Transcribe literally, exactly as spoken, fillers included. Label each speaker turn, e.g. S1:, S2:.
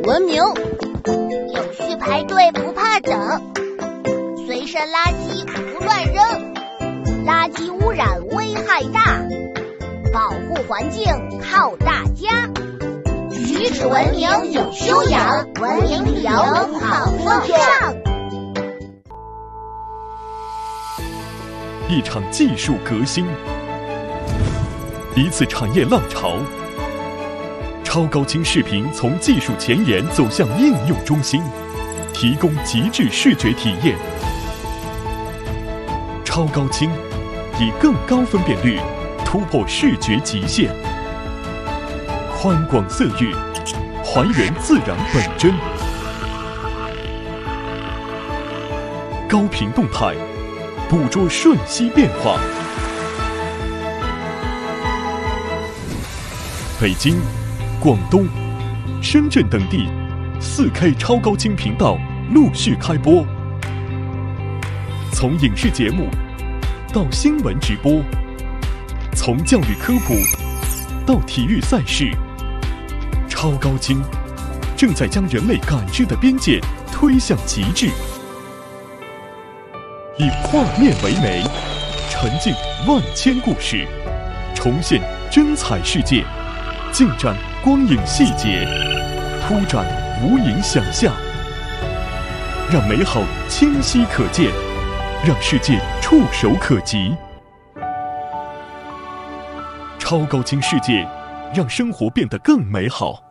S1: 文明。
S2: 有序排队不怕等，随身垃圾不乱扔，垃圾污染危害大，保护环境靠大家。举止文明有修养，文明旅游好风尚。
S3: 一场技术革新，一次产业浪潮。超高清视频从技术前沿走向应用中心，提供极致视觉体验。超高清以更高分辨率突破视觉极限，宽广色域还原自然本真，高频动态捕捉瞬息变化。北京、广东、深圳等地 四 K 超高清频道陆续开播，从影视节目到新闻直播，从教育科普到体育赛事，超高清正在将人类感知的边界推向极致。以画面为媒，沉浸万千故事，重现真彩世界，尽展光影细节，铺展无垠想象，让美好清晰可见，让世界触手可及。超高清世界，让生活变得更美好。